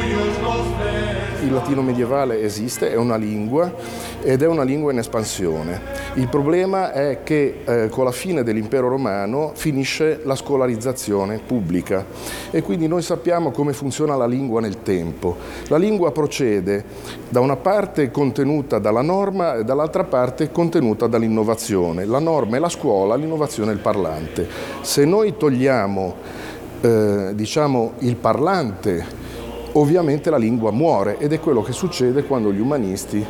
Il latino medievale esiste, è una lingua ed è una lingua in espansione. Il problema è che con la fine dell'impero romano finisce la scolarizzazione pubblica e quindi noi sappiamo come funziona la lingua nel tempo. La lingua procede da una parte contenuta dalla norma e dall'altra parte contenuta dall'innovazione. La norma è la scuola, l'innovazione è il parlante. Se noi togliamo diciamo il parlante, ovviamente la lingua muore ed è quello che succede quando gli umanisti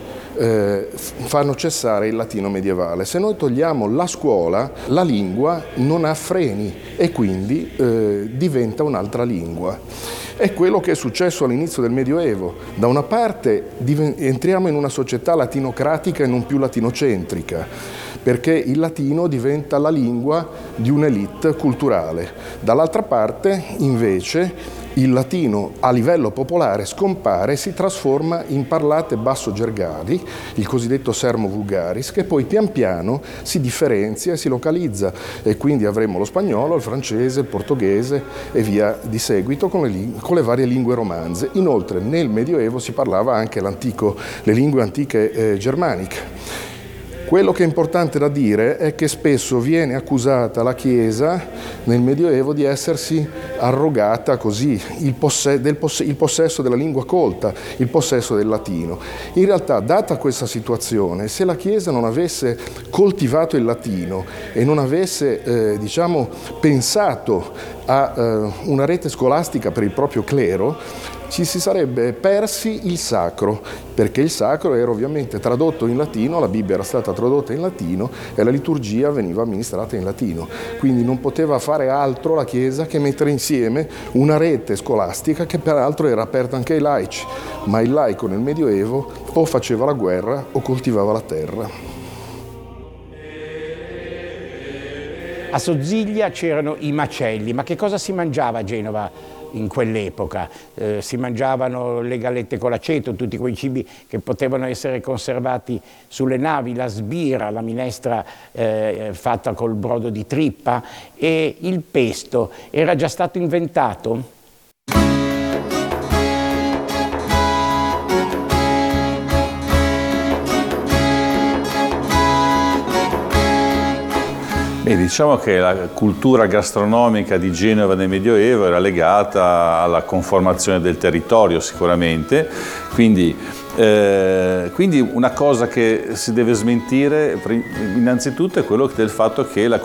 fanno cessare il latino medievale. Se noi togliamo la scuola, la lingua non ha freni e quindi diventa un'altra lingua. È quello che è successo all'inizio del Medioevo. Da una parte entriamo in una società latinocratica e non più latinocentrica, perché il latino diventa la lingua di un'elite culturale. Dall'altra parte, invece, il latino a livello popolare scompare e si trasforma in parlate basso-gergali, il cosiddetto sermo vulgaris, che poi pian piano si differenzia e si localizza e quindi avremo lo spagnolo, il francese, il portoghese e via di seguito con le varie lingue romanze. Inoltre nel Medioevo si parlava anche le lingue antiche germaniche. Quello che è importante da dire è che spesso viene accusata la Chiesa nel Medioevo di essersi arrogata così il possesso della lingua colta, il possesso del latino. In realtà, data questa situazione, se la Chiesa non avesse coltivato il latino e non avesse pensato a una rete scolastica per il proprio clero, ci si sarebbe persi il sacro, perché il sacro era ovviamente tradotto in latino, la Bibbia era stata tradotta in latino e la liturgia veniva amministrata in latino. Quindi non poteva fare altro la Chiesa che mettere insieme una rete scolastica che peraltro era aperta anche ai laici, ma il laico nel Medioevo o faceva la guerra o coltivava la terra. A Sozziglia c'erano i macelli, ma che cosa si mangiava a Genova in quell'epoca? Si mangiavano le gallette con l'aceto, tutti quei cibi che potevano essere conservati sulle navi, la sbira, la minestra fatta col brodo di trippa, e il pesto era già stato inventato? Diciamo che la cultura gastronomica di Genova nel Medioevo era legata alla conformazione del territorio sicuramente, quindi una cosa che si deve smentire innanzitutto è quello del fatto che la